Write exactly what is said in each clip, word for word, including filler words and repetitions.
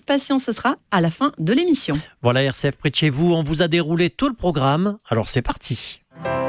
patience, ce sera à la fin de l'émission. Voilà, R C F près de chez vous, on vous a déroulé tout le programme, alors c'est parti.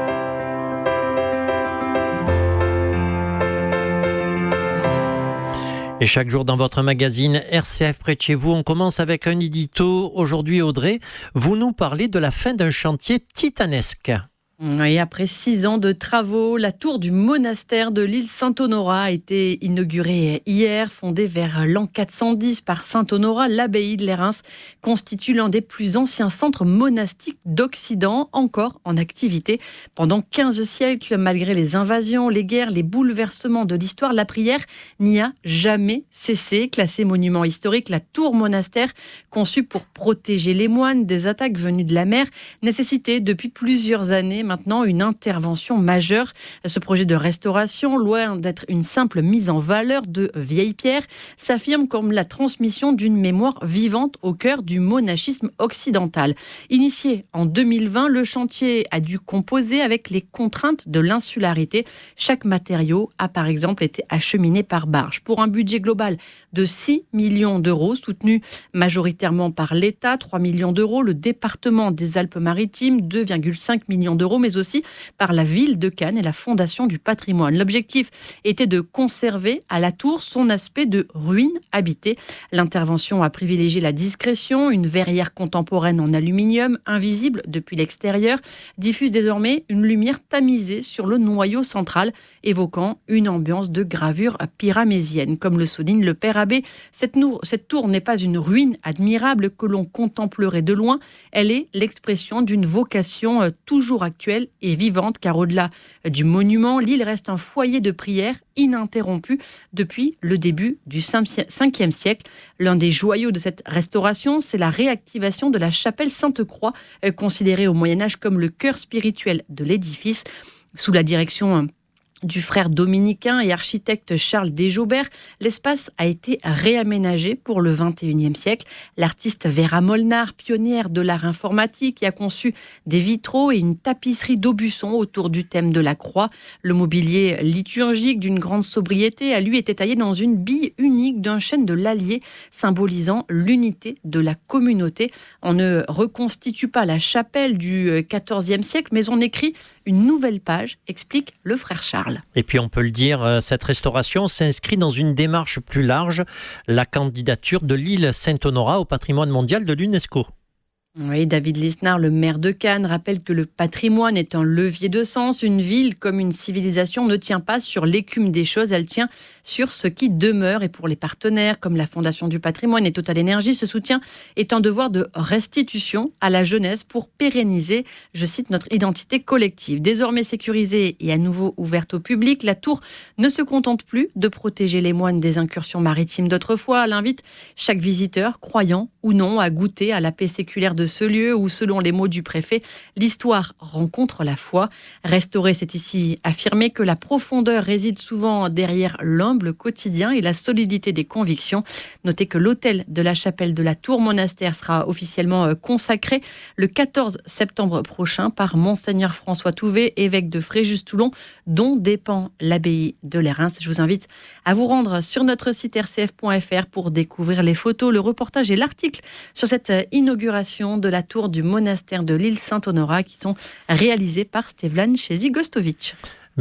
Et chaque jour dans votre magazine R C F près de chez vous, on commence avec un édito. Aujourd'hui, Audrey, vous nous parlez de la fin d'un chantier titanesque. Et après six ans de travaux, la tour du monastère de l'île Saint-Honorat a été inaugurée hier. Fondée vers l'an quatre cent dix par saint Honorat, l'abbaye de Lérins constitue l'un des plus anciens centres monastiques d'Occident, encore en activité. Pendant quinze siècles, malgré les invasions, les guerres, les bouleversements de l'histoire, la prière n'y a jamais cessé. Classée monument historique, la tour monastère, conçue pour protéger les moines des attaques venues de la mer, nécessitait depuis plusieurs années maintenant une intervention majeure. Ce projet de restauration, loin d'être une simple mise en valeur de vieilles pierres, s'affirme comme la transmission d'une mémoire vivante au cœur du monachisme occidental. Initié en deux mille vingt, le chantier a dû composer avec les contraintes de l'insularité. Chaque matériau a par exemple été acheminé par barge. Pour un budget global de six millions d'euros, soutenu majoritairement par l'État, trois millions d'euros, le département des Alpes-Maritimes, deux virgule cinq millions d'euros, mais aussi par la ville de Cannes et la Fondation du patrimoine. L'objectif était de conserver à la tour son aspect de ruine habitée. L'intervention a privilégié la discrétion. Une verrière contemporaine en aluminium, invisible depuis l'extérieur, diffuse désormais une lumière tamisée sur le noyau central, évoquant une ambiance de gravure pyramésienne. Comme le souligne le père abbé, cette, nou- cette tour n'est pas une ruine admirable que l'on contemplerait de loin. Elle est l'expression d'une vocation euh, toujours actuelle et vivante, car au-delà du monument, l'île reste un foyer de prière ininterrompu depuis le début du cinquième siècle. L'un des joyaux de cette restauration, c'est la réactivation de la chapelle Sainte-Croix, considérée au Moyen-Âge comme le cœur spirituel de l'édifice. Sous la direction du frère dominicain et architecte Charles Desjaubert, l'espace a été réaménagé pour le vingt et unième siècle. L'artiste Vera Molnar, pionnière de l'art informatique, a conçu des vitraux et une tapisserie d'Aubusson autour du thème de la croix. Le mobilier liturgique d'une grande sobriété a lui été taillé dans une bille unique d'un chêne de l'Allier, symbolisant l'unité de la communauté. On ne reconstitue pas la chapelle du quatorzième siècle, mais on écrit une nouvelle page, explique le frère Charles. Et puis on peut le dire, cette restauration s'inscrit dans une démarche plus large, la candidature de l'île Saint-Honorat au patrimoine mondial de l'UNESCO. Oui, David Lisnard, le maire de Cannes, rappelle que le patrimoine est un levier de sens. Une ville, comme une civilisation, ne tient pas sur l'écume des choses, elle tient sur ce qui demeure. Et pour les partenaires, comme la Fondation du patrimoine et Total Énergie, ce soutien est un devoir de restitution à la jeunesse pour pérenniser, je cite, notre identité collective. Désormais sécurisée et à nouveau ouverte au public, la tour ne se contente plus de protéger les moines des incursions maritimes d'autrefois. Elle invite chaque visiteur, croyant ou non, à goûter à la paix séculaire de ce lieu où, selon les mots du préfet, l'histoire rencontre la foi. Restaurer, c'est ici affirmer que la profondeur réside souvent derrière l'humble quotidien et la solidité des convictions. Notez que l'autel de la chapelle de la Tour Monastère sera officiellement consacré le quatorze septembre prochain par Monseigneur François Touvet, évêque de Fréjus-Toulon, dont dépend l'abbaye de Lérins. Je vous invite à vous rendre sur notre site r c f point f r pour découvrir les photos, le reportage et l'article sur cette inauguration de la tour du monastère de l'île Saint-Honorat qui sont réalisés par Stevlan Chezi-Gostovic.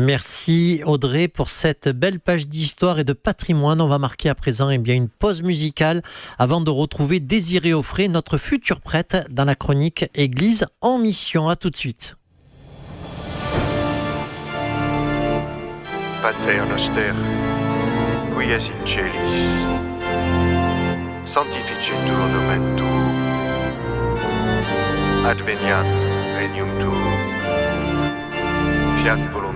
Merci Audrey pour cette belle page d'histoire et de patrimoine. On va marquer à présent eh bien, une pause musicale avant de retrouver Désiré Offray, notre future prêtre, dans la chronique Église en mission. À tout de suite. Pater noster, qui es in celis, sanctificetur nomen tuum, adveniat regnum tuum, fiat voluntas